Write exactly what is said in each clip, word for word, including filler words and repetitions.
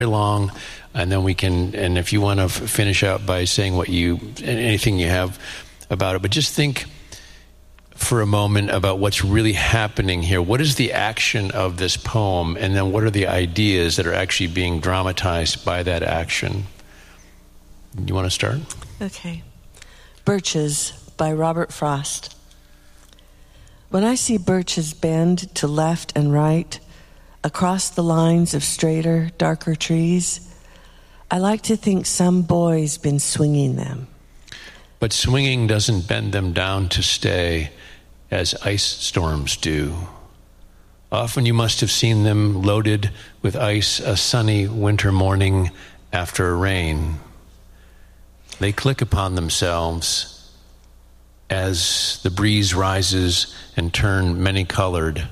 long, and then we can, and if you want to f- finish out by saying what you, anything you have about it, but just think for a moment about what's really happening here. What is the action of this poem, and then what are the ideas that are actually being dramatized by that action? You want to start? Okay. Birches by Robert Frost. When I see birches bend to left and right, across the lines of straighter, darker trees, I like to think some boy's been swinging them. But swinging doesn't bend them down to stay, as ice storms do. Often you must have seen them loaded with ice a sunny winter morning after a rain. They click upon themselves as the breeze rises and turn many-colored.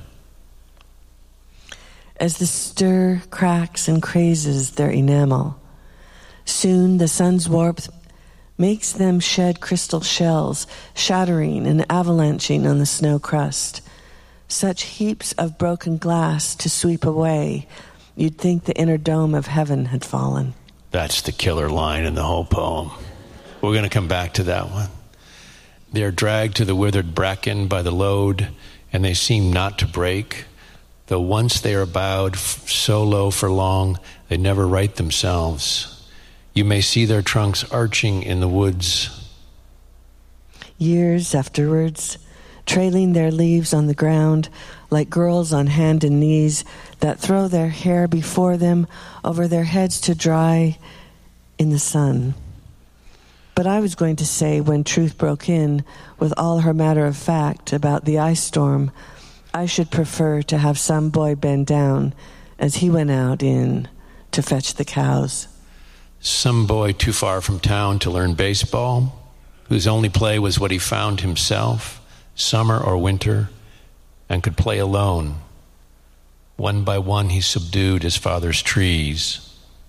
As the stir cracks and crazes their enamel, soon the sun's warmth makes them shed crystal shells, shattering and avalanching on the snow crust. Such heaps of broken glass to sweep away, you'd think the inner dome of heaven had fallen. That's the killer line in the whole poem. We're going to come back to that one. They are dragged to the withered bracken by the load, and they seem not to break. Though once they are bowed so low for long, they never right themselves. You may see their trunks arching in the woods. Years afterwards, trailing their leaves on the ground, like girls on hand and knees that throw their hair before them over their heads to dry in the sun. But I was going to say, when truth broke in with all her matter of fact about the ice storm, I should prefer to have some boy bend down as he went out in to fetch the cows. Some boy too far from town to learn baseball, whose only play was what he found himself, summer or winter, and could play alone. One by one he subdued his father's trees.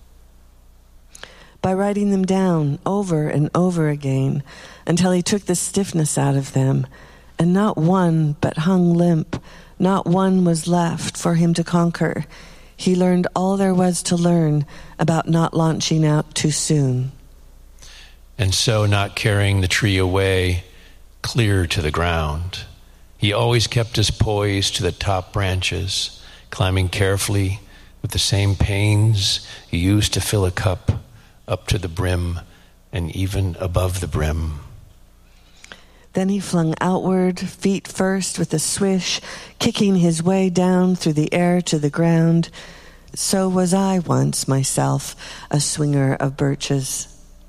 By writing them down over and over again until he took the stiffness out of them, and not one but hung limp, not one was left for him to conquer. He learned all there was to learn about not launching out too soon. And so not carrying the tree away clear to the ground. He always kept us poised to the top branches, climbing carefully with the same pains he used to fill a cup up to the brim and even above the brim. Then he flung outward, feet first with a swish, kicking his way down through the air to the ground. So was I once myself, a swinger of birches.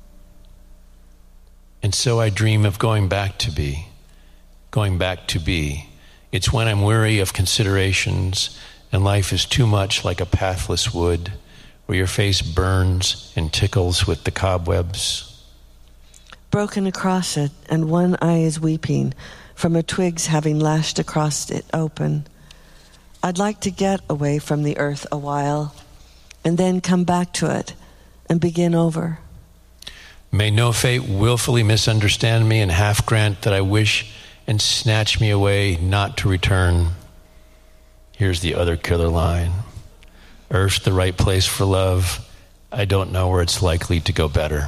And so I dream of going back to be, going back to be. It's when I'm weary of considerations and life is too much like a pathless wood where your face burns and tickles with the cobwebs. Broken across it, and one eye is weeping from a twig's having lashed across it open. I'd like to get away from the earth a while and then come back to it and begin over. May no fate willfully misunderstand me and half grant that I wish and snatch me away not to return. Here's the other killer line. Earth's the right place for love. I don't know where it's likely to go better.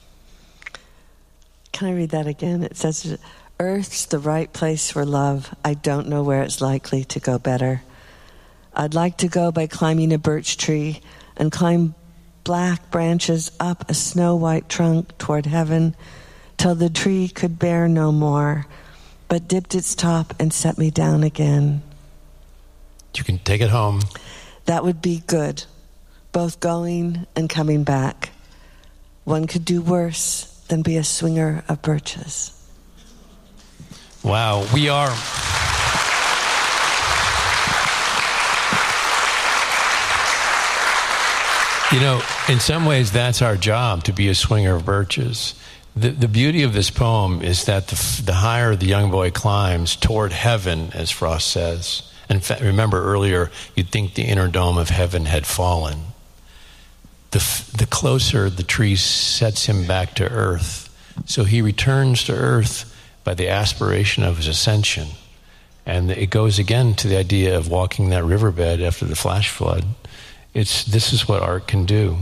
Can I read that again? It says, Earth's the right place for love. I don't know where it's likely to go better. I'd like to go by climbing a birch tree and climb black branches up a snow-white trunk toward heaven till the tree could bear no more, but dipped its top and set me down again. You can take it home. That would be good, both going and coming back. One could do worse than be a swinger of birches. Wow, we are... You know, in some ways, that's our job, to be a swinger of birches. The, the beauty of this poem is that the, the higher the young boy climbs toward heaven, as Frost says, and fa- remember earlier, you'd think the inner dome of heaven had fallen. The, the closer the tree sets him back to earth. So he returns to earth by the aspiration of his ascension. And it goes again to the idea of walking that riverbed after the flash flood. It's, this is what art can do.